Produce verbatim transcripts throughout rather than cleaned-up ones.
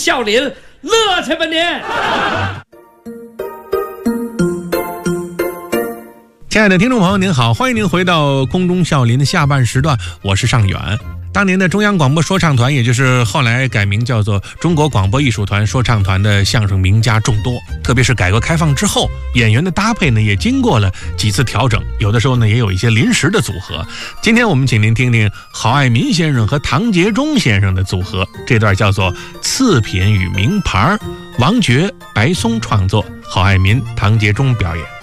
笑林，乐去吧您！ 亲爱的听众朋友您好，欢迎您回到空中笑林的下半时段，我是尚远。当年的中央广播说唱团，也就是后来改名叫做中国广播艺术团说唱团的相声名家众多，特别是改革开放之后，演员的搭配呢也经过了几次调整，有的时候呢也有一些临时的组合。今天我们请您听听郝爱民先生和唐杰忠先生的组合，这段叫做次品与名牌，王珏、白松创作，郝爱民、唐杰忠表演。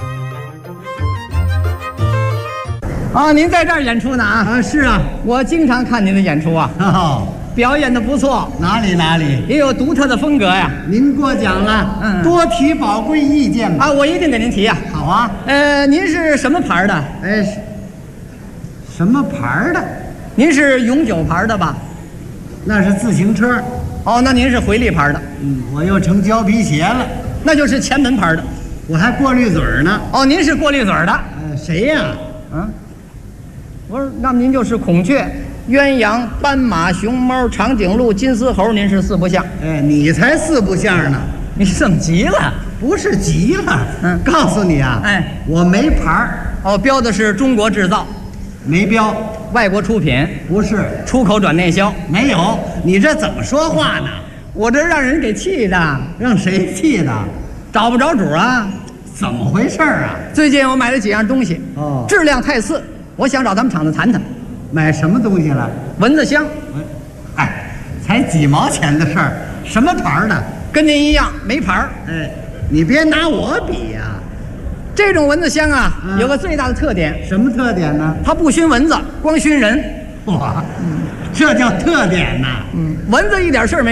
啊，您在这儿演出呢啊？ 啊，是啊， 我经常看您的演出啊， 哦， 表演的不错， 哪里哪里， 也有独特的风格呀。 您过奖了， 嗯多提宝贵意见吧。 啊，我一定给您提呀。 好啊， 呃，您是什么牌的？ 哎，什么牌的？ 您是永久牌的吧？ 那是自行车。 哦，那您是回力牌的。 嗯，我又成胶皮鞋了， 那就是前门牌的。 我还过滤嘴呢。 哦，您是过滤嘴的。 呃，谁呀？ 嗯，我说，那么您就是孔雀、鸳鸯、斑马、熊猫、长颈鹿、金丝猴，您是四不像。 哎，你才四不像呢。 你怎么急了？ 不是急了， 嗯， 告诉你啊， 哎， 我没牌儿， 哦，标的是中国制造， 没标， 外国出品， 不是， 出口转内销。 没有。你这怎么说话呢？ 我这让人给气的， 让谁气的？ 找不着主啊！ 怎么回事啊？ 最近我买了几样东西， 哦， 质量太次，我想找咱们厂子谈谈。 买什么东西了？ 蚊子香， 哎，才几毛钱的事儿，什么牌儿的？ 跟您一样没牌儿。 哎，你别拿我比呀、啊。 这种蚊子香啊， 嗯、 有个最大的特点， 什么特点呢？ 它不熏蚊子，光熏人。 哇，这叫特点呐。 嗯，蚊子一点事儿没